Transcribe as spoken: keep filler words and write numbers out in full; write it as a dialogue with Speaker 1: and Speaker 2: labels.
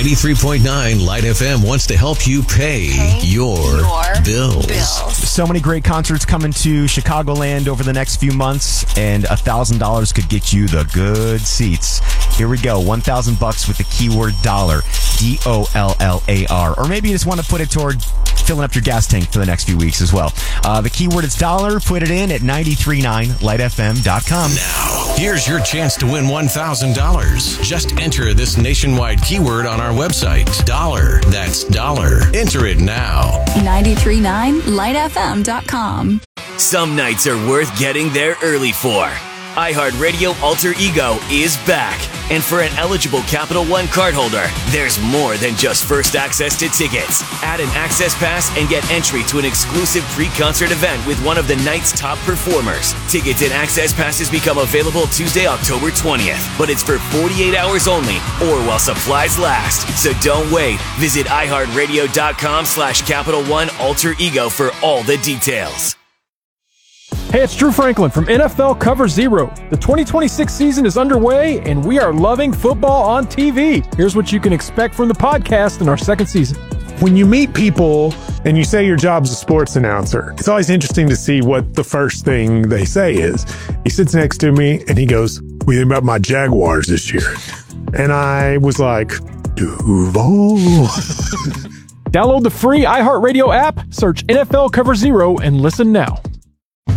Speaker 1: ninety-three point nine Light F M wants to help you pay, pay your, your bills. bills.
Speaker 2: So many great concerts coming to Chicagoland over the next few months, and one thousand dollars could get you the good seats. Here we go. one thousand bucks with the keyword dollar. D O L L A R. Or maybe you just want to put it toward filling up your gas tank for the next few weeks as well. Uh, the keyword is dollar. Put it in at nine three nine light f m dot com.
Speaker 1: Now, here's your chance to win one thousand dollars. Just enter this nationwide keyword on our website. Dollar. That's dollar. Enter it now.
Speaker 3: nine three nine light f m dot com.
Speaker 4: Some nights are worth getting there early for. iHeartRadio Alter Ego is back. And for an eligible Capital One cardholder, there's more than just first access to tickets. Add an access pass and get entry to an exclusive pre-concert event with one of the night's top performers. Tickets and access passes become available Tuesday, October twentieth, but it's for forty-eight hours only or while supplies last. So don't wait. Visit iHeartRadio.com slash Capital One Alter Ego for all the details.
Speaker 5: Hey, it's Drew Franklin from N F L Cover Zero. The twenty twenty-six season is underway, and we are loving football on T V. Here's what you can expect from the podcast in our second season.
Speaker 6: When you meet people and you say your job's a sports announcer, it's always interesting to see what the first thing they say is. He sits next to me, and he goes, "What do you think about my Jaguars this year?" And I was like, Duval.
Speaker 5: Download the free iHeartRadio app, search N F L Cover Zero, and listen now.